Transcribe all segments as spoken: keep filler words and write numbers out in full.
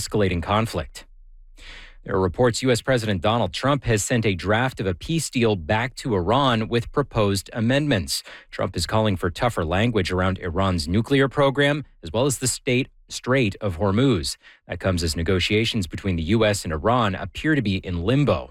escalating conflict. There are reports U S. President Donald Trump has sent a draft of a peace deal back to Iran with proposed amendments. Trump is calling for tougher language around Iran's nuclear program, as well as the state Strait of Hormuz. That comes as negotiations between the U S and Iran appear to be in limbo.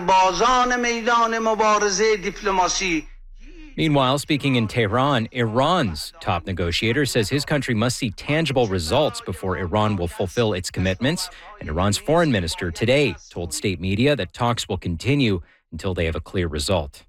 Meanwhile, speaking in Tehran, Iran's top negotiator says his country must see tangible results before Iran will fulfill its commitments. And Iran's foreign minister today told state media that talks will continue until they have a clear result.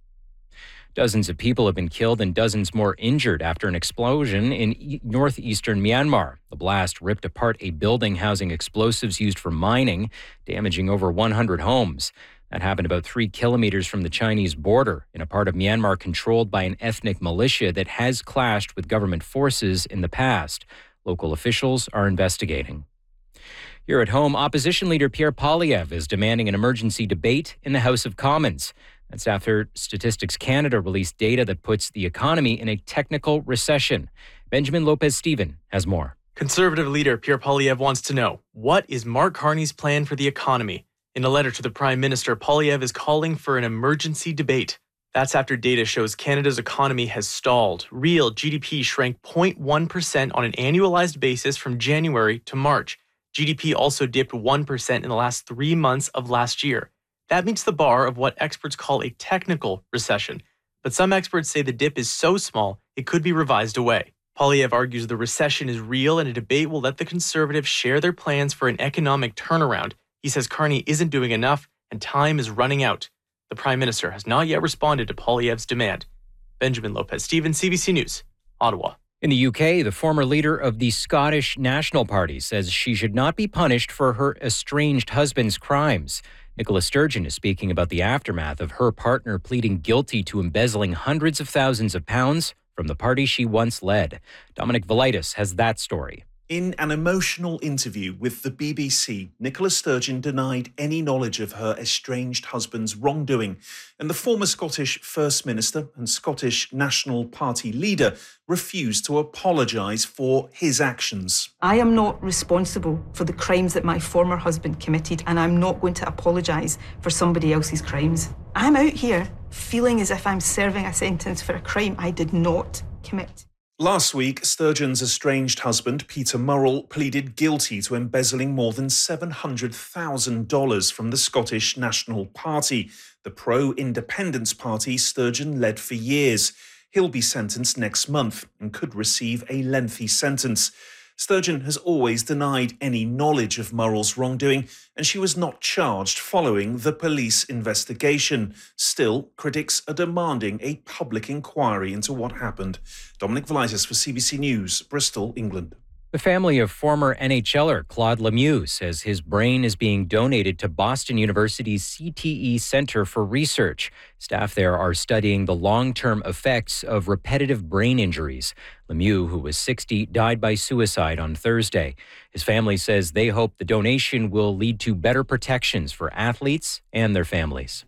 Dozens of people have been killed and dozens more injured after an explosion in e- northeastern Myanmar. The blast ripped apart a building housing explosives used for mining, damaging over one hundred homes. That happened about three kilometers from the Chinese border in a part of Myanmar controlled by an ethnic militia that has clashed with government forces in the past. Local officials are investigating. Here at home, opposition leader Pierre Poilievre is demanding an emergency debate in the House of Commons. That's after Statistics Canada released data that puts the economy in a technical recession. Benjamin Lopez-Steven has more. Conservative leader Pierre Poilievre wants to know, what is Mark Carney's plan for the economy? In a letter to the Prime Minister, Poilievre is calling for an emergency debate. That's after data shows Canada's economy has stalled. Real G D P shrank zero point one percent on an annualized basis from January to March. G D P also dipped one percent in the last three months of last year. That meets the bar of what experts call a technical recession. But some experts say the dip is so small, it could be revised away. Poilievre argues the recession is real and a debate will let the Conservatives share their plans for an economic turnaround. He says Carney isn't doing enough and time is running out. The Prime Minister has not yet responded to Poilievre's demand. Benjamin Lopez-Steven, C B C News, Ottawa. In the U K, the former leader of the Scottish National Party says she should not be punished for her estranged husband's crimes. Nicola Sturgeon is speaking about the aftermath of her partner pleading guilty to embezzling hundreds of thousands of pounds from the party she once led. Dominic Velitis has that story. In an emotional interview with the B B C, Nicola Sturgeon denied any knowledge of her estranged husband's wrongdoing, and the former Scottish First Minister and Scottish National Party leader refused to apologise for his actions. I am not responsible for the crimes that my former husband committed, and I'm not going to apologise for somebody else's crimes. I'm out here feeling as if I'm serving a sentence for a crime I did not commit. Last week, Sturgeon's estranged husband, Peter Murrell, pleaded guilty to embezzling more than seven hundred thousand dollars from the Scottish National Party, the pro-independence party Sturgeon led for years. He'll be sentenced next month and could receive a lengthy sentence. Sturgeon has always denied any knowledge of Murrell's wrongdoing, and she was not charged following the police investigation. Still, critics are demanding a public inquiry into what happened. Dominic Velitis for C B C News, Bristol, England. The family of former N H L er Claude Lemieux says his brain is being donated to Boston University's C T E Center for Research. Staff there are studying the long-term effects of repetitive brain injuries. Lemieux, who was sixty, died by suicide on Thursday. His family says they hope the donation will lead to better protections for athletes and their families.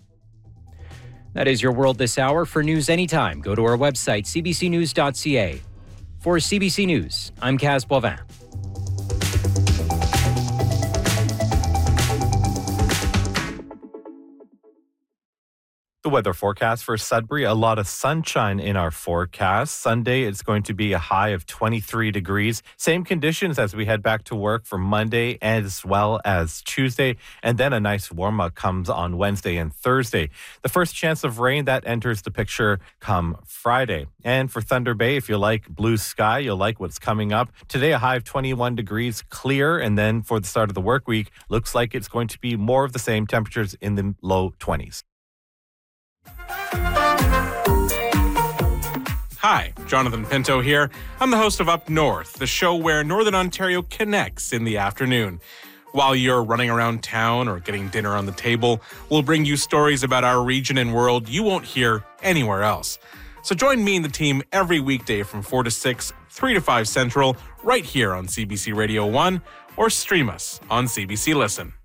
That is your world this hour. For news anytime, go to our website, c b c news dot c a. For C B C News, I'm Kaz Boivin. The weather forecast for Sudbury, a lot of sunshine in our forecast. Sunday, it's going to be a high of twenty-three degrees. Same conditions as we head back to work for Monday as well as Tuesday. And then a nice warm-up comes on Wednesday and Thursday. The first chance of rain, that enters the picture come Friday. And for Thunder Bay, if you like blue sky, you'll like what's coming up. Today, a high of twenty-one degrees, clear. And then for the start of the work week, looks like it's going to be more of the same, temperatures in the low twenties. Hi, Jonathan Pinto here. I'm the host of Up North, the show where Northern Ontario connects in the afternoon. While you're running around town or getting dinner on the table, we'll bring you stories about our region and world you won't hear anywhere else. So join me and the team every weekday from four to six, three to five Central, right here on C B C Radio one, or stream us on C B C Listen.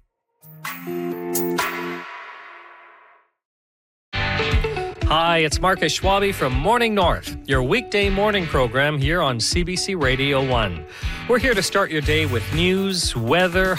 Hi, it's Marcus Schwabe from Morning North, your weekday morning program here on C B C Radio one. We're here to start your day with news, weather,